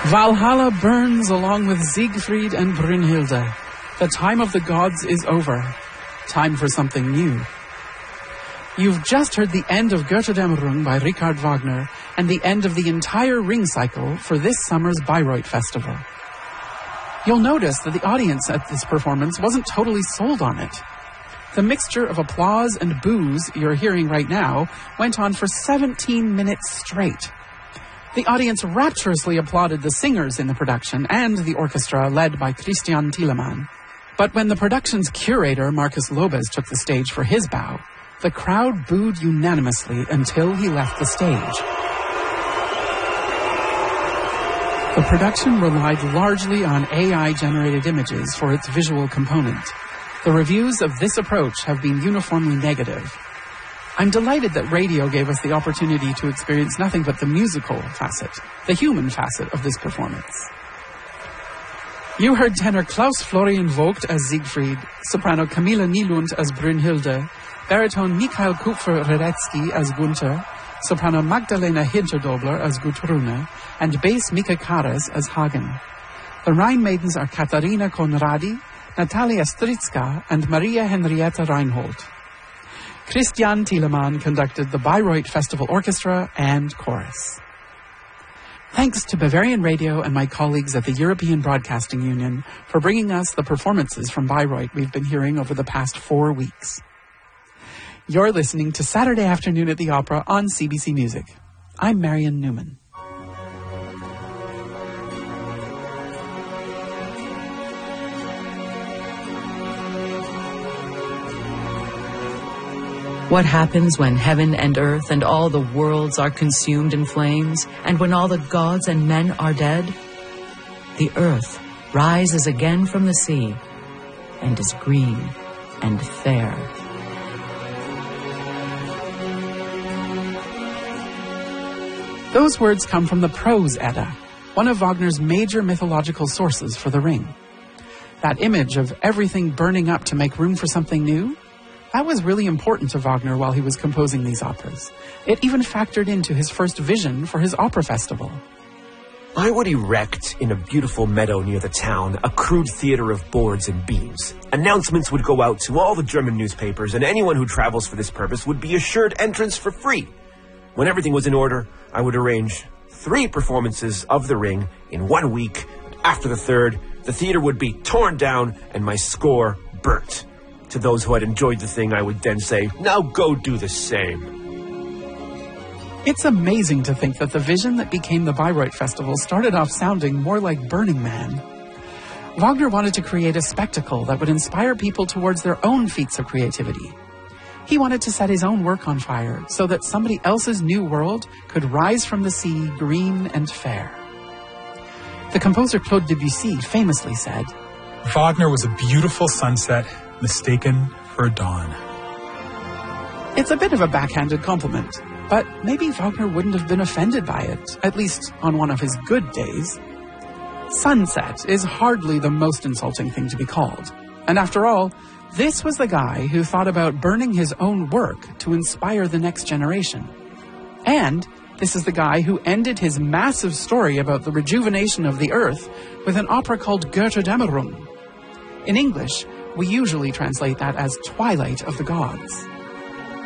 Valhalla burns along with Siegfried and Brünnhilde. The time of the gods is over. Time for something new. You've just heard the end of Götterdämmerung by Richard Wagner and the end of the entire Ring cycle for this summer's Bayreuth Festival. You'll notice that the audience at this performance wasn't totally sold on it. The mixture of applause and boos you're hearing right now went on for 17 minutes straight. The audience rapturously applauded the singers in the production and the orchestra led by Christian Thielemann. But when the production's curator, Marcus Lobez, took the stage for his bow, the crowd booed unanimously until he left the stage. The production relied largely on AI-generated images for its visual component. The reviews of this approach have been uniformly negative. I'm delighted that radio gave us the opportunity to experience nothing but the musical facet, the human facet of this performance. You heard tenor Klaus Florian Vogt as Siegfried, soprano Camilla Nylund as Brünnhilde, baritone Mikhail Kupfer-Radetzky as Gunther, soprano Magdalena Hinterdobler as Gudrune, and bass Mika Karas as Hagen. The Rhine maidens are Katharina Conradi, Natalia Stritska, and Maria Henrietta Reinhold. Christian Thielemann conducted the Bayreuth Festival Orchestra and Chorus. Thanks to Bavarian Radio and my colleagues at the European Broadcasting Union for bringing us the performances from Bayreuth we've been hearing over the past 4 weeks. You're listening to Saturday Afternoon at the Opera on CBC Music. I'm Marion Newman. What happens when heaven and earth and all the worlds are consumed in flames, and when all the gods and men are dead? The earth rises again from the sea and is green and fair. Those words come from the Prose Edda, one of Wagner's major mythological sources for the Ring. That image of everything burning up to make room for something new, that was really important to Wagner while he was composing these operas. It even factored into his first vision for his opera festival. I would erect in a beautiful meadow near the town a crude theater of boards and beams. Announcements would go out to all the German newspapers, and anyone who travels for this purpose would be assured entrance for free. When everything was in order, I would arrange 3 performances of The Ring in 1 week. After the third, the theater would be torn down and my score burnt. To those who had enjoyed the thing, I would then say, now go do the same. It's amazing to think that the vision that became the Bayreuth Festival started off sounding more like Burning Man. Wagner wanted to create a spectacle that would inspire people towards their own feats of creativity. He wanted to set his own work on fire so that somebody else's new world could rise from the sea green and fair. The composer Claude Debussy famously said, Wagner was a beautiful sunset mistaken for dawn. It's a bit of a backhanded compliment, but maybe Wagner wouldn't have been offended by it, at least on one of his good days. Sunset is hardly the most insulting thing to be called. And after all, this was the guy who thought about burning his own work to inspire the next generation. And this is the guy who ended his massive story about the rejuvenation of the earth with an opera called Götterdämmerung. In English, we usually translate that as Twilight of the Gods.